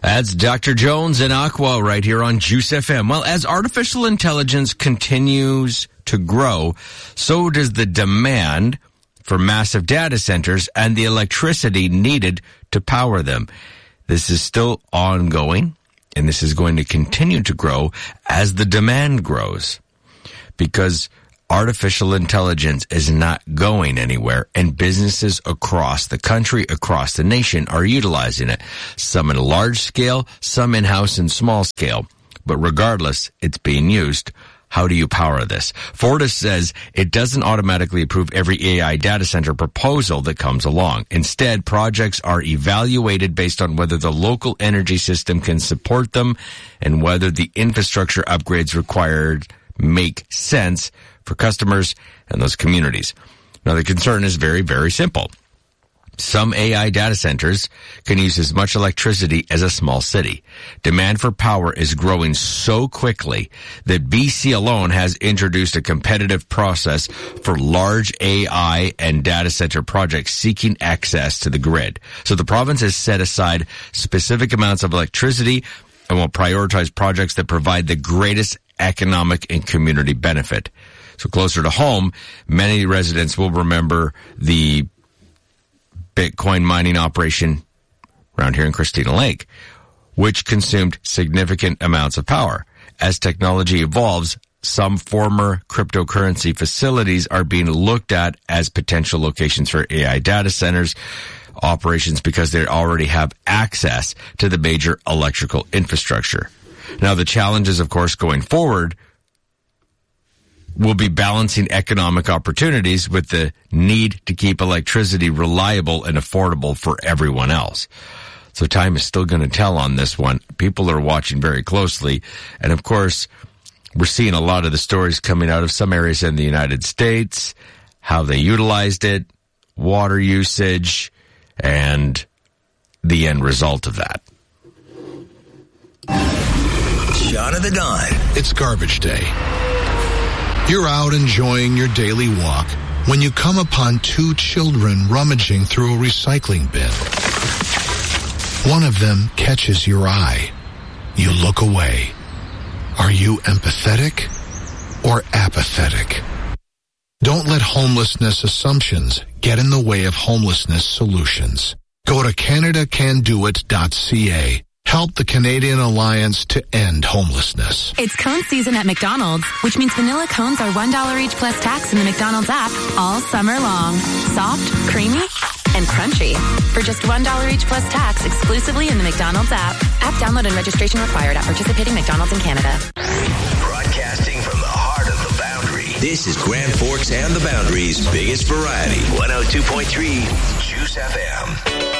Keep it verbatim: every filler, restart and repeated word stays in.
That's Doctor Jones and Aqua right here on Juice F M. Well, as artificial intelligence continues to grow, so does the demand for massive data centers and the electricity needed to power them. This is still ongoing, and this is going to continue to grow as the demand grows, because artificial intelligence is not going anywhere, and businesses across the country, across the nation are utilizing it. Some in large scale, some in-house and small scale. But regardless, it's being used. How do you power this? Fortis says it doesn't automatically approve every A I data center proposal that comes along. Instead, projects are evaluated based on whether the local energy system can support them and whether the infrastructure upgrades required make sense for customers and those communities. Now, the concern is very, very simple. Some A I data centers can use as much electricity as a small city. Demand for power is growing so quickly that B C alone has introduced a competitive process for large A I and data center projects seeking access to the grid. So the province has set aside specific amounts of electricity and will prioritize projects that provide the greatest economic and community benefit. So closer to home, many residents will remember the Bitcoin mining operation around here in Christina Lake, which consumed significant amounts of power. As technology evolves, some former cryptocurrency facilities are being looked at as potential locations for A I data centers operations because they already have access to the major electrical infrastructure. Now, the challenges, of course, going forward will be balancing economic opportunities with the need to keep electricity reliable and affordable for everyone else. So time is still going to tell on this one. People are watching very closely. And of course, we're seeing a lot of the stories coming out of some areas in the United States, how they utilized it, water usage, and the end result of that. Shot of the Dawn. It's garbage day. You're out enjoying your daily walk when you come upon two children rummaging through a recycling bin. One of them catches your eye. You look away. Are you empathetic or apathetic? Don't let homelessness assumptions get in the way of homelessness solutions. Go to Canada Can Do It dot C A. Help the Canadian Alliance to end homelessness. It's cone season at McDonald's, which means vanilla cones are one dollar each plus tax in the McDonald's app all summer long. Soft, creamy, and crunchy. For just one dollar each plus tax exclusively in the McDonald's app. App download and registration required at participating McDonald's in Canada. Broadcasting from the heart of the Boundary. This is Grand Forks and the Boundary's biggest variety. one oh two point three Juice F M.